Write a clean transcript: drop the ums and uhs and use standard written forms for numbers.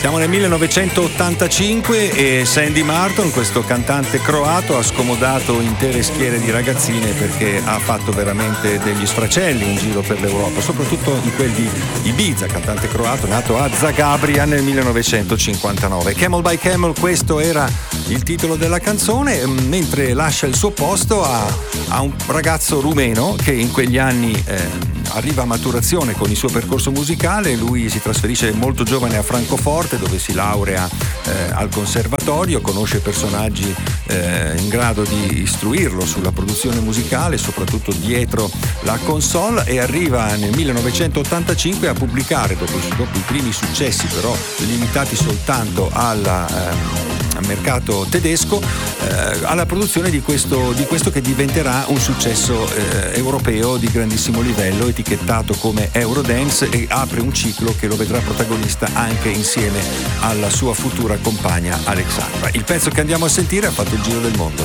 Siamo nel 1985 e Sandy Martin, questo cantante croato, ha scomodato intere schiere di ragazzine perché ha fatto veramente degli sfracelli in giro per l'Europa, soprattutto in quel di Ibiza, cantante croato nato a Zagabria nel 1959. Camel by Camel, questo era il titolo della canzone, mentre lascia il suo posto a un ragazzo rumeno che in quegli anni arriva a maturazione con il suo percorso musicale. Lui si trasferisce molto giovane a Francoforte, dove si laurea al conservatorio, conosce personaggi in grado di istruirlo sulla produzione musicale, soprattutto dietro la console, e arriva nel 1985 a pubblicare, dopo i primi successi però limitati soltanto al mercato tedesco, alla produzione di questo che diventerà un successo europeo di grandissimo livello, etichettato come Eurodance, e apre un ciclo che lo vedrà protagonista anche insieme alla sua futura compagna Alexandra. Il pezzo che andiamo a sentire ha fatto il giro del mondo.